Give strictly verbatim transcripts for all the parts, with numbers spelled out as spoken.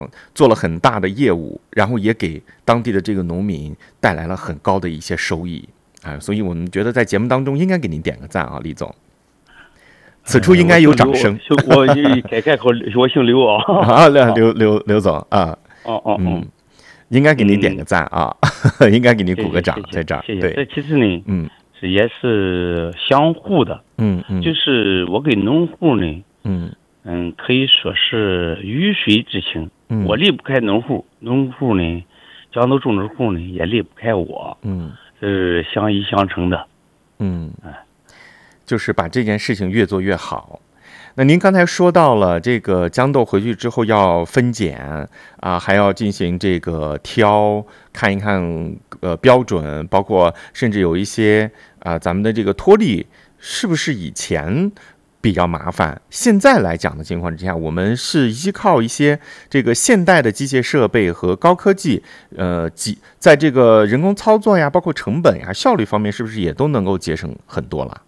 做了很大的业务，然后也给当地的这个农民带来了很高的一些收益啊，所以我们觉得在节目当中应该给您点个赞啊，李总。此处应该有掌声。 呃、我改改口，我姓刘啊。 啊，刘刘刘总啊。 哦哦嗯，应该给你点个赞啊，嗯、应该给你鼓个掌， 谢谢在这儿。 谢谢。 对， 这其实呢， 嗯， 是也是相互的。 嗯嗯， 就是我跟农户呢， 嗯嗯，可以说是鱼水之情。 嗯， 我离不开农户，农户呢，江都种植户呢也离不开我。 嗯， 这是相依相成的。 嗯，就是把这件事情越做越好。那您刚才说到了这个豇豆回去之后要分拣啊，还要进行这个挑，看一看呃标准，包括甚至有一些啊咱们的这个脱粒是不是以前比较麻烦，现在来讲的情况之下，我们是依靠一些这个现代的机械设备和高科技，呃，几在这个人工操作呀，包括成本呀、效率方面，是不是也都能够节省很多了？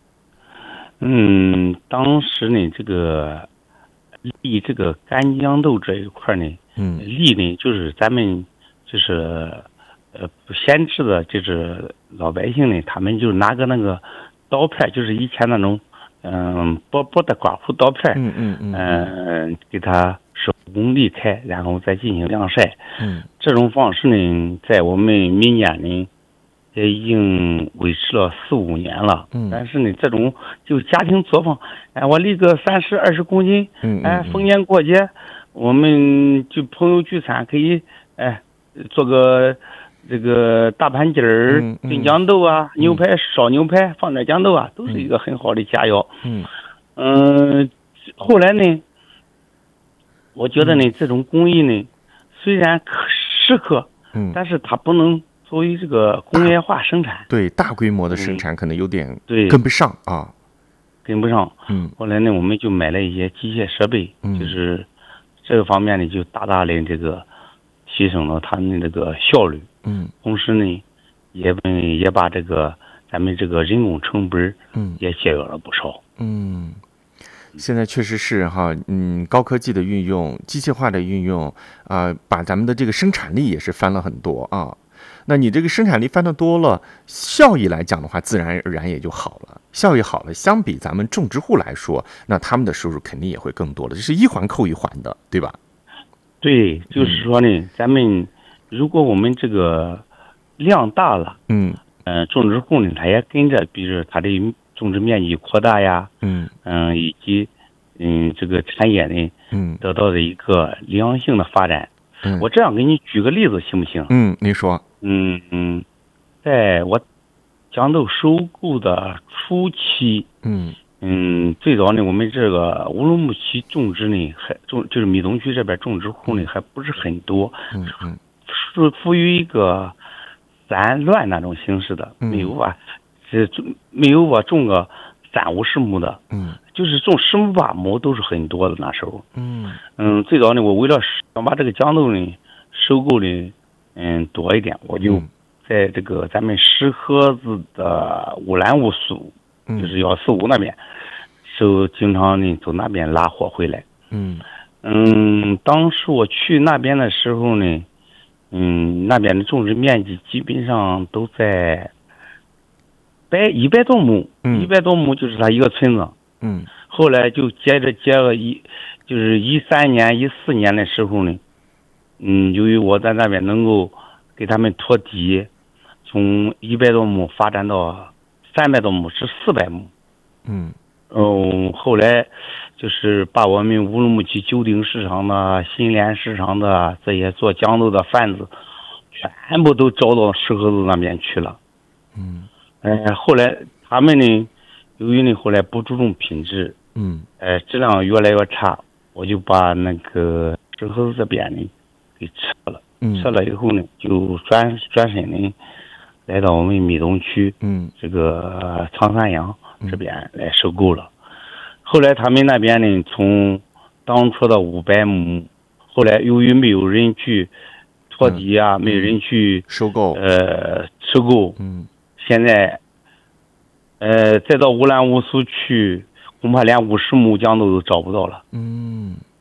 嗯，当时呢，这个粒这个干豇豆这一块呢， 嗯， 粒呢就是咱们就是呃不闲置的，就是老百姓呢，他们就拿个那个刀片，就是以前那种嗯薄薄的刮胡刀片， 嗯嗯嗯， 嗯，给它手工沥开，然后再进行晾晒。 嗯， 这种方式呢，在我们民间呢。也已经维持了四五年了， 嗯， 但是呢，这种就家庭作坊，哎，我立个三十二十公斤， 嗯， 哎，逢年过节，我们就朋友聚餐可以，哎，做个这个大盘鸡儿、炖豇豆啊，牛排烧牛排，放点豇豆啊，都是一个很好的佳肴。 嗯， 嗯，后来呢，我觉得呢，这种工艺呢，虽然可适合， 嗯， 但是它不能。作为这个工业化生产， 对大规模的生产可能有点对跟不上啊， 跟不上。 嗯， 后来呢，我们就买了一些机械设备， 嗯， 就是这个方面呢，就大大的这个提升了他们的这个效率。 嗯， 同时呢，也也把这个咱们这个人工成本， 嗯， 也节约了不少。 嗯。现在确实是哈，嗯，高科技的运用、机械化的运用啊、呃，把咱们的这个生产力也是翻了很多啊。那你这个生产力翻得多了，效益来讲的话，自然而然也就好了。效益好了，相比咱们种植户来说，那他们的收入肯定也会更多了，这是一环扣一环的，对吧？ 对，就是说呢，嗯、咱们如果我们这个量大了， 嗯， 呃，种植户呢，他也跟着，比如他的种植面积扩大呀， 嗯嗯、呃，以及嗯这个产业呢， 嗯， 得到的一个良性的发展。 嗯， 我这样给你举个例子行不行？ 嗯，您说。 嗯嗯，在我豇豆收购的初期， 嗯嗯，最早呢，我们这个乌鲁木齐种植呢，还种就是密东区这边种植户呢，还不是很多， 嗯嗯， 是属于一个散乱那种形式的， 嗯、 没有啊，这没有我种个三五十亩的， 嗯， 就是种十亩八亩都是很多的那时候， 嗯嗯，最早呢，我为了想把这个豇豆呢收购的嗯多一点，我就在这个咱们石河子的乌兰乌苏， 嗯、 就是幺四五那边，就经常呢从那边拉货回来。 嗯嗯，当时我去那边的时候呢，嗯，那边的种植面积基本上都在百一百多亩，一百多亩就是它一个村子。 嗯， 后来就接着接了一，就是一三年、一四年的时候呢。嗯，由于我在那边能够给他们拖地，从一百多亩发展到三百多亩至四百亩。 嗯， 嗯，后来就是把我们乌鲁木齐旧丁市场的、新联市场的这些做豇豆的贩子，全部都招到石河子那边去了。 嗯， 哎，后来他们呢，由于呢后来不注重品质， 嗯， 哎，质量越来越差，我就把那个石河子这边呢。给撤了，撤了以后呢，就转转身呢，来到我们密东区，嗯，这个长三阳这边来收购了。嗯、后来他们那边呢，从当初的五百亩，后来由于没有人去拖地啊，嗯、没有人去收购， 呃，收购， 嗯， 现在，呃，再到乌兰乌苏区，恐怕连五十亩豇豆都找不到了， 嗯。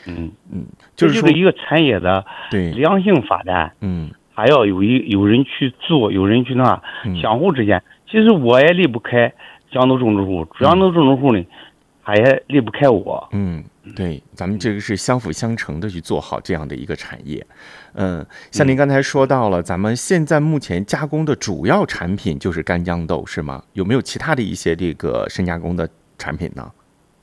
嗯嗯，就是这就是一个产业的良性发展。 嗯， 还要有一有人去做，有人去那，相互之间，其实我也离不开豇豆种植户，豇豆种植户呢，他也离不开我。 嗯，对，咱们这个是相辅相成的去做好这样的一个产业。嗯，像您刚才说到了，咱们现在目前加工的主要产品就是干豇豆，是吗？有没有其他的一些这个深加工的产品呢？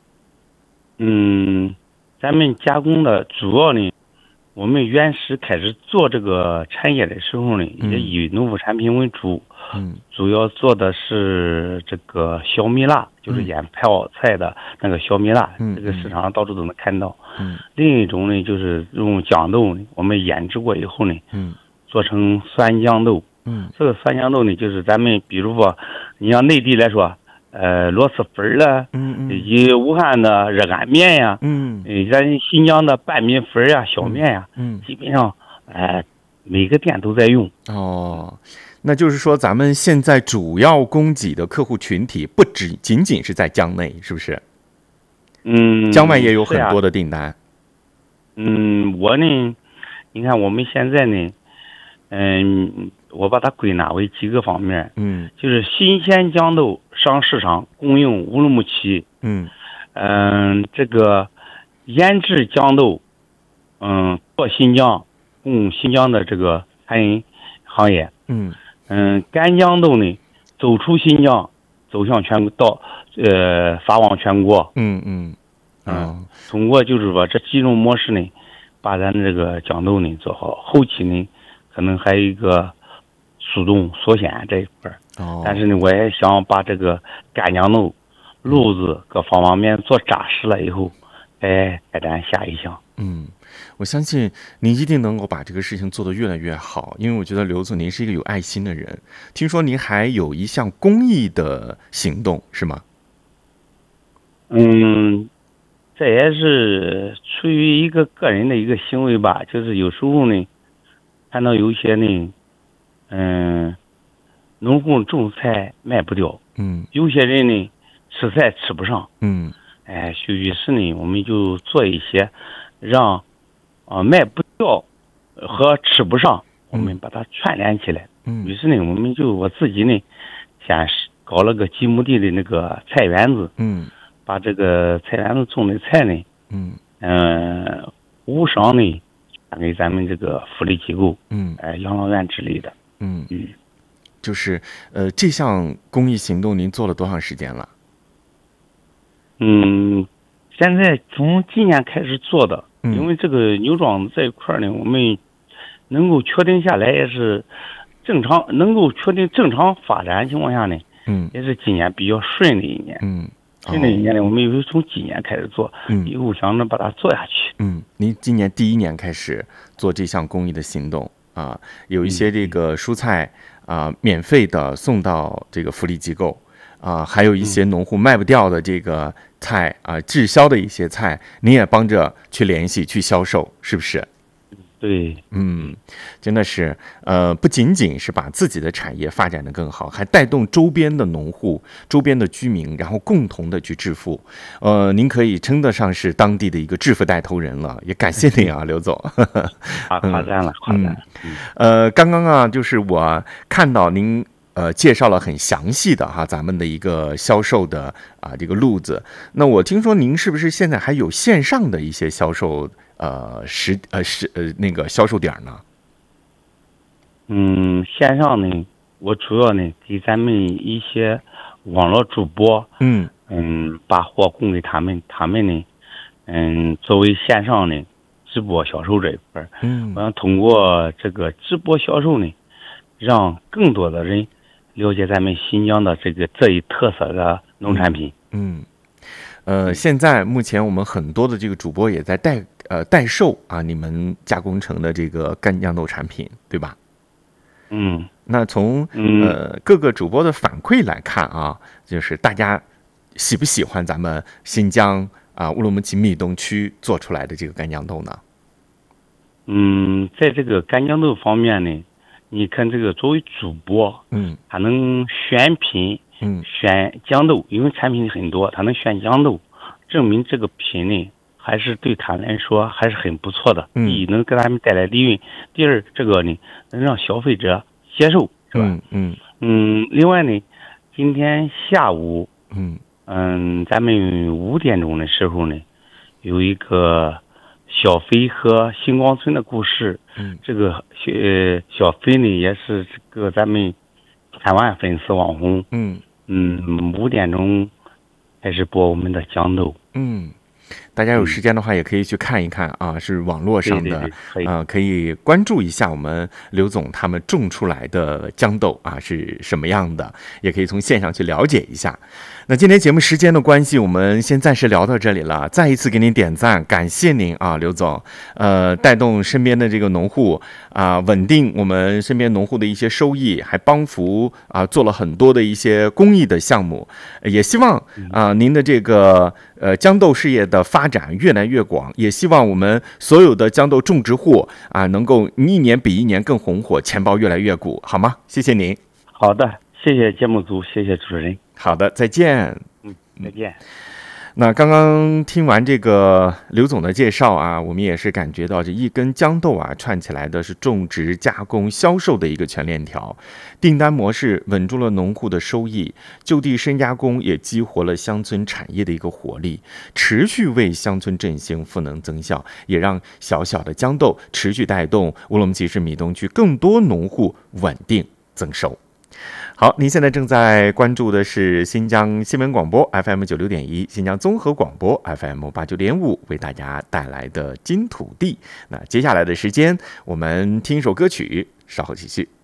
嗯，咱们加工的主要呢，我们原始开始做这个产业的时候呢，也以农副产品为主。 嗯， 主要做的是这个小米辣，就是腌泡菜的那个小米辣， 嗯， 这个市场上到处都能看到。 嗯， 另一种呢，就是用豇豆呢，我们腌制过以后呢， 嗯， 做成酸豇豆。 嗯， 这个酸豇豆呢，就是咱们比如说，你像内地来说，呃，螺蛳粉了， 嗯以及武汉的热干面呀， 嗯， 呃，咱新疆的拌米粉呀、小面呀， 嗯， 基本上，呃，每个店都在用。 哦。那就是说，咱们现在主要供给的客户群体不只仅仅是在江内，是不是？ 嗯， 江外也有很多的订单。啊、 嗯，我呢，你看我们现在呢，嗯，我把它归纳为几个方面。 嗯， 就是新鲜豇豆上市场供应乌鲁木齐。 嗯， 嗯，这个腌制豇豆，嗯，做新疆，供新疆的这个餐饮行业。 嗯。 嗯，干豇豆呢，走出新疆，走向全国，到呃发往全国。 嗯嗯， 嗯，通过就是说这几种模式呢，把咱这个豇豆呢做好。后期呢，可能还有一个速冻缩鲜这一块儿。 哦。 但是呢，我也想把这个干豇豆、路子各方方面做扎实了以后，再开展下一项。 嗯。我相信您一定能够把这个事情做得越来越好，因为我觉得刘总您是一个有爱心的人。听说您还有一项公益的行动，是吗？ 嗯，这也是出于一个个人的一个行为吧，就是有时候呢，看到有些呢，嗯，农户种菜卖不掉， 嗯， 有些人呢吃菜吃不上， 嗯， 哎，于是呢，我们就做一些让。啊，卖不掉和吃不上，我们把它串联起来。 嗯， 于是呢，我们就我自己呢，先搞了个几亩地的那个菜园子。 嗯， 把这个菜园子种的菜呢， 嗯呃，无偿呢，献给咱们这个福利机构， 嗯， 呃，养老院之类的。 嗯嗯，就是呃，这项公益行动您做了多长时间了？ 嗯，现在从今年开始做的。因为这个牛庄这一块呢，我们能够确定下来也是正常，能够确定正常发展情况下呢， 嗯， 也是今年比较顺利一年， 嗯， 顺利一年呢，我们也是从今年开始做， 嗯， 以后想着把它做下去。 嗯，您今年第一年开始做这项公益的行动啊，有一些这个蔬菜啊，免费的送到这个福利机构。啊，还有一些农户卖不掉的这个菜啊，滞销的一些菜，您也帮着去联系去销售，是不是？ 对， 嗯，真的是，呃，不仅仅是把自己的产业发展得更好，还带动周边的农户、周边的居民，然后共同的去致富。呃，您可以称得上是当地的一个致富带头人了，也感谢您啊，刘总。 啊，夸赞了，夸赞了。 呃，刚刚啊，就是我看到您。呃，介绍了很详细的哈，咱们的一个销售的啊这个路子。那我听说您是不是现在还有线上的一些销售呃实呃是呃那个销售点呢？ 嗯，线上呢，我主要呢给咱们一些网络主播， 嗯嗯，把货供给他们，他们呢，嗯，作为线上的直播销售这一块， 嗯， 我想通过这个直播销售呢，让更多的人了解咱们新疆的这个这一特色的农产品。 嗯，呃，现在目前我们很多的这个主播也在代呃代售啊，你们加工成的这个干豇豆产品，对吧？ 嗯， 那从呃各个主播的反馈来看啊，就是大家喜不喜欢咱们新疆啊乌鲁木齐密东区做出来的这个干豇豆呢？ 嗯，在这个干豇豆方面呢。你看这个作为主播， 嗯， 他能选品， 嗯， 选豇豆，因为产品很多，他能选豇豆，证明这个品呢还是对他来说还是很不错的。第一，能给他们带来利润；第二，这个呢能让消费者接受，是吧？ 嗯嗯嗯。另外呢，今天下午， 嗯嗯，咱们五点钟的时候呢，有一个小飞和星光村的故事。 嗯， 这个呃小飞呢也是这个咱们千万粉丝网红。 嗯嗯，五点钟开始播我们的豇豆。 嗯。大家有时间的话也可以去看一看啊，是网络上的， 对对对可以呃，可以关注一下我们刘总他们种出来的豇豆啊是什么样的，也可以从线上去了解一下。那今天节目时间的关系，我们先暂时聊到这里了。再一次给您点赞，感谢您啊，刘总，呃，带动身边的这个农户啊，稳定我们身边农户的一些收益，还帮扶啊，做了很多的一些公益的项目，也希望啊您的这个呃豇豆事业的发展越来越广，也希望我们所有的豇豆种植户啊，能够一年比一年更红火，钱包越来越鼓，好吗？谢谢您。 好的，谢谢节目组，谢谢主持人。 好的，再见。 嗯，再见。 那刚刚听完这个刘总的介绍啊，我们也是感觉到这一根豇豆啊串起来的是种植、加工、销售的一个全链条，订单模式稳住了农户的收益，就地深加工也激活了乡村产业的一个活力，持续为乡村振兴赋能增效，也让小小的豇豆持续带动乌鲁木齐市米东区更多农户稳定增收。好，您现在正在关注的是新疆新闻广播 F M 九六点一，新疆综合广播 F M 八九点五为大家带来的金土地。那接下来的时间，我们听一首歌曲，稍后继续。